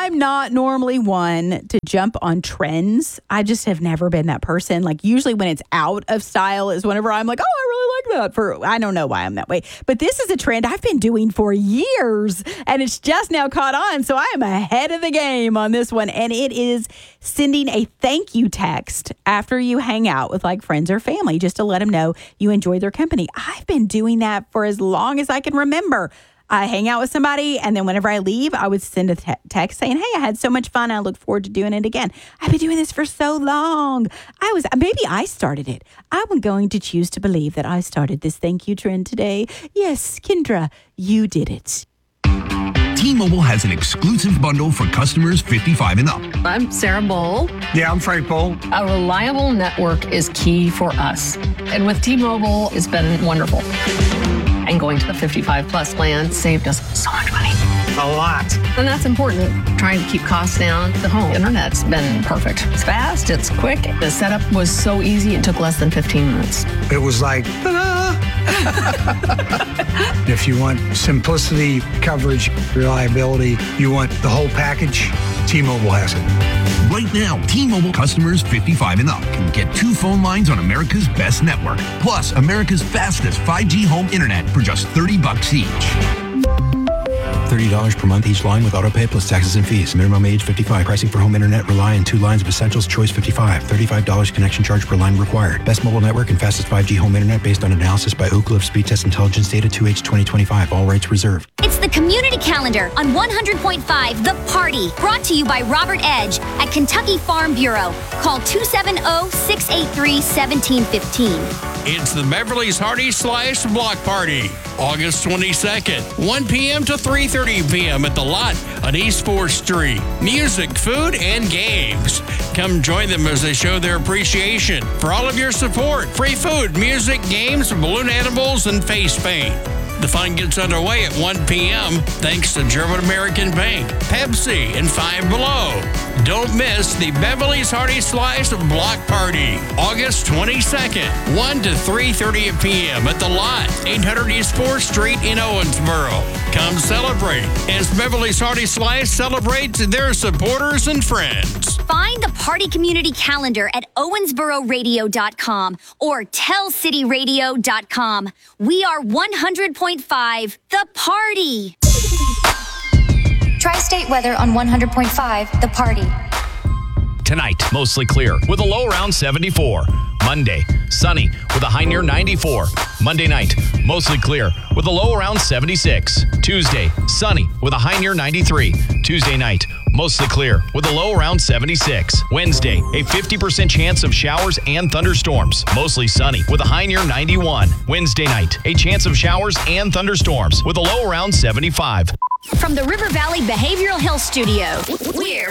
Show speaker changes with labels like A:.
A: I'm not normally one to jump on trends. I just have never been that person. Like usually when it's out of style is whenever I'm like, oh, I really like that. I don't know why I'm that way. But this is a trend I've been doing for years and it's just now caught on. So I am ahead of the game on this one. And it is sending a thank you text after you hang out with like friends or family just to let them know you enjoy their company. I've been doing that for as long as I can remember. I hang out with somebody, and then whenever I leave, I would send a text saying, hey, I had so much fun. I look forward to doing it again. I've been doing this for so long. Maybe I started it. I'm going to choose to believe that I started this thank you trend today. Yes, Kendra, you did it.
B: T-Mobile has an exclusive bundle for customers 55 and up.
C: I'm Sarah Bowl.
D: Yeah, I'm Frank Bowl.
C: A reliable network is key for us. And with T-Mobile, it's been wonderful. And going to the 55 plus plan saved us so much money.
D: A lot.
C: And that's important. Trying to keep costs down. The home internet's been perfect. It's fast, it's quick. The setup was so easy, it took less than 15 minutes.
D: It was like, ta-da! If you want simplicity, coverage, reliability, you want the whole package, T-Mobile has it.
B: Right now, T-Mobile customers 55 and up can get 2 phone lines on America's best network, plus America's fastest 5G home internet for just $30 each.
E: $30 per month each line with autopay plus taxes and fees. Minimum age 55. Pricing for home internet rely on 2 lines of Essentials Choice 55. $35 connection charge per line required. Best mobile network and fastest 5G home internet based on analysis by Oak Cliff Speed Test Intelligence Data 2H 2025. All rights reserved.
F: It's the Community Calendar on 100.5 The Party. Brought to you by Robert Edge at Kentucky Farm Bureau. Call 270-683-1715.
G: It's the Beverly's Hearty Slice Block Party, August 22nd, 1 p.m. to 3:30 p.m. at The Lot on East 4th Street. Music, food, and games. Come join them as they show their appreciation for all of your support. Free food, music, games, balloon animals, and face paint. The fun gets underway at 1 p.m. thanks to German American Bank, Pepsi, and Five Below. Don't miss the Beverly's Hearty Slice Block Party, August 22nd, 1 to 3:30 p.m. at The Lot, 800 East 4th Street in Owensboro. Come celebrate as Beverly's Hearty Slice celebrates their supporters and friends.
F: Find the Party Community Calendar at owensbororadio.com or tellcityradio.com. We are 100.5 The Party.
H: Tri-State weather on 100.5 The Party.
I: Tonight, mostly clear with a low around 74. Monday, sunny with a high near 94. Monday night, mostly clear with a low around 76. Tuesday, sunny with a high near 93. Tuesday night, mostly clear with a low around 76. Wednesday, a 50% chance of showers and thunderstorms. Mostly sunny with a high near 91. Wednesday night, a chance of showers and thunderstorms with a low around 75.
F: From the River Valley Behavioral Health Studio, we're